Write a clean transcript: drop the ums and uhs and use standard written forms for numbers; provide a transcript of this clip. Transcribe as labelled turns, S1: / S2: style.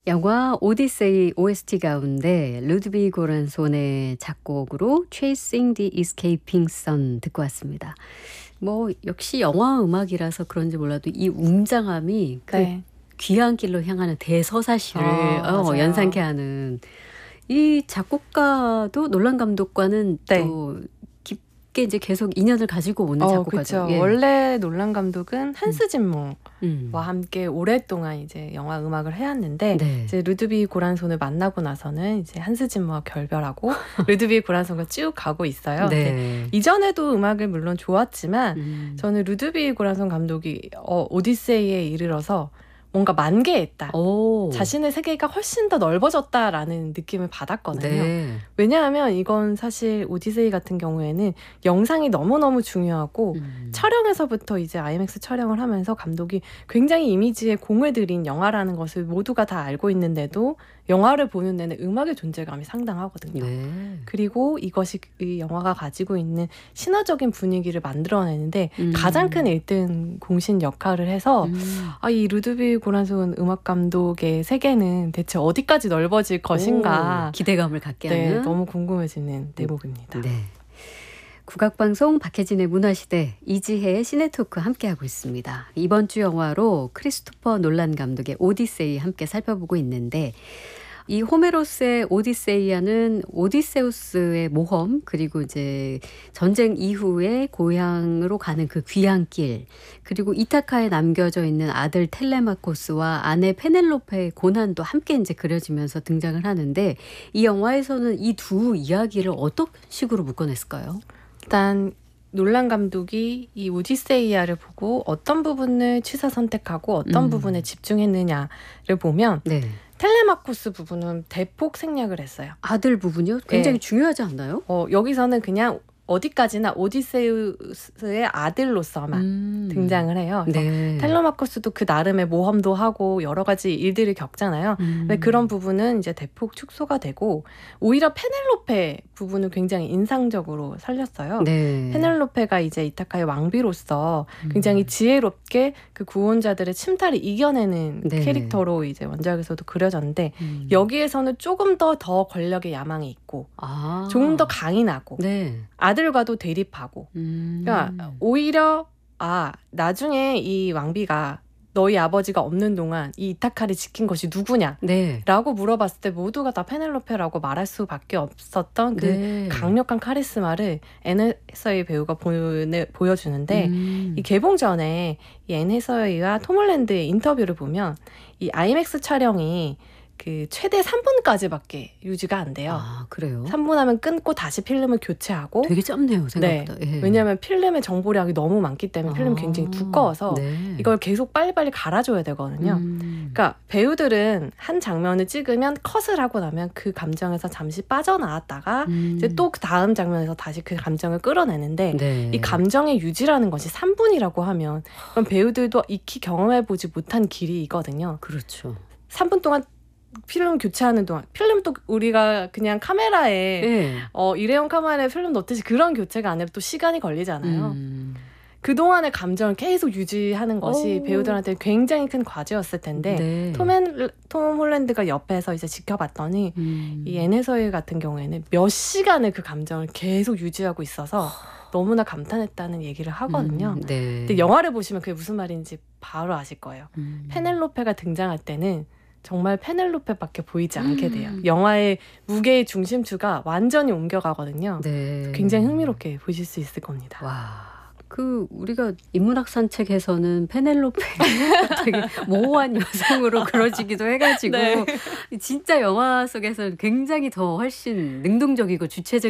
S1: 영화 오디세이 OST 가운데 루드비 고란손의 작곡으로 Chasing the Escaping Sun 듣고 왔습니다. 뭐 역시 영화 음악이라서 그런지 몰라도 이 웅장함이 그
S2: 네.
S1: 귀한 길로 향하는 대서사시를
S2: 맞아요.
S1: 연상케 하는 이 작곡가도 놀란 감독과는
S2: 네.
S1: 또 깊게 이제 계속 인연을 가지고 오는 작곡가죠.
S2: 그렇죠. 원래 놀란 감독은 한스 짐머와
S1: 음.
S2: 함께 오랫동안 이제 영화 음악을 해왔는데
S1: 네.
S2: 이제 루드비 고란손을 만나고 나서는 이제 한스 짐머와 결별하고 루드비 고란손과 쭉 가고 있어요.
S1: 네.
S2: 이전에도 음악을 물론 좋았지만
S1: 음.
S2: 저는 루드비 고란손 감독이 오디세이에 이르러서 뭔가 만개했다.
S1: 오.
S2: 자신의 세계가 훨씬 더 넓어졌다라는 느낌을 받았거든요.
S1: 네.
S2: 왜냐하면 이건 사실 오디세이 같은 경우에는 영상이 너무너무 중요하고 촬영에서부터 이제 IMAX 촬영을 하면서 감독이 굉장히 이미지에 공을 들인 영화라는 것을 모두가 다 알고 있는데도 영화를 보는 내내 음악의 존재감이 상당하거든요.
S1: 네.
S2: 그리고 이것이 이 영화가 가지고 있는 신화적인 분위기를 만들어내는데 가장 큰 1등 공신 역할을 해서 이 루드비 고란손 음악 감독의 세계는 대체 어디까지 넓어질 것인가
S1: 오, 기대감을 갖게
S2: 네,
S1: 하는
S2: 너무 궁금해지는 대목입니다.
S1: 네. 국악방송 박혜진의 문화시대 이지혜의 시네토크 함께하고 있습니다. 이번 주 영화로 크리스토퍼 놀란 감독의 오디세이 함께 살펴보고 있는데 이 호메로스의 오디세이아는 오디세우스의 모험 그리고 이제 전쟁 이후에 고향으로 가는 그 귀한 길 그리고 이타카에 남겨져 있는 아들 텔레마코스와 아내 페넬로페의 고난도 함께 이제 그려지면서 등장을 하는데 이 영화에서는 이 두 이야기를 어떤 식으로 묶어냈을까요?
S2: 일단 놀란 감독이 이 오디세이아를 보고 어떤 부분을 취사 선택하고 어떤 부분에 집중했느냐를 보면
S1: 네.
S2: 텔레마코스 부분은 대폭 생략을 했어요.
S1: 아들 부분이요? 굉장히 중요하지 않나요?
S2: 여기서는 그냥 어디까지나 오디세우스의 아들로서만 등장을 해요. 그래서
S1: 네.
S2: 텔레마코스도 그 나름의 모험도 하고 여러 가지 일들을 겪잖아요. 근데 그런 부분은 이제 대폭 축소가 되고 오히려 페넬로페 부분을 굉장히 인상적으로 살렸어요.
S1: 네.
S2: 페넬로페가 이제 이타카의 왕비로서 굉장히 지혜롭게 그 구원자들의 침탈을 이겨내는
S1: 네.
S2: 캐릭터로 이제 원작에서도 그려졌는데 여기에서는 조금 더 권력의 야망이 있고 조금 더 강인하고
S1: 네.
S2: 아들과도 대립하고 그러니까 오히려 나중에 이 왕비가 너희 아버지가 없는 동안 이 이타카를 지킨 것이 누구냐
S1: 네.
S2: 라고 물어봤을 때 모두가 다 페넬로페라고 말할 수밖에 없었던 그
S1: 네.
S2: 강력한 카리스마를 앤 해서웨이 배우가 보여주는데 이 개봉 전에 이 앤 해서웨이와 톰 홀랜드의 인터뷰를 보면 이 IMAX 촬영이 그 최대 3분까지밖에 유지가 안 돼요.
S1: 그래요?
S2: 3분 하면 끊고 다시 필름을 교체하고
S1: 되게 짧네요, 생각보다.
S2: 네.
S1: 예.
S2: 왜냐하면 필름의 정보량이 너무 많기 때문에 필름이 굉장히 두꺼워서
S1: 네.
S2: 이걸 계속 빨리빨리 갈아줘야 되거든요. 그러니까 배우들은 한 장면을 찍으면 컷을 하고 나면 그 감정에서 잠시 빠져나왔다가 이제 또 그 다음 장면에서 다시 그 감정을 끌어내는데
S1: 네.
S2: 이 감정의 유지라는 것이 3분이라고 하면 그럼 배우들도 익히 경험해보지 못한 길이거든요.
S1: 그렇죠.
S2: 3분 동안 필름 교체하는 동안 필름도 우리가 그냥 카메라에
S1: 네.
S2: 일회용 카메라에 필름 넣듯이 그런 교체가 아니라 또 시간이 걸리잖아요. 그동안의 감정을 계속 유지하는 것이 배우들한테 굉장히 큰 과제였을 텐데
S1: 네.
S2: 톰 홀랜드가 옆에서 이제 지켜봤더니 이 앤 해서웨이 같은 경우에는 몇 시간을 그 감정을 계속 유지하고 있어서 너무나 감탄했다는 얘기를 하거든요.
S1: 네.
S2: 근데 영화를 보시면 그게 무슨 말인지 바로 아실 거예요. 페넬로페가 등장할 때는 정말 페넬로페밖에 보이지 않게 돼요. 영화의 무게의 중심추가 완전히 옮겨가거든요.
S1: 네.
S2: 굉장히 흥미롭게 보실 수 있을 겁니다.
S1: 와. 우리가 인문학 산책에서는 페넬로페가 되게 모호한 여성으로 그려지기도 해가지고
S2: 네.
S1: 진짜 영화 속에서는 굉장히 더 훨씬 능동적이고 주체적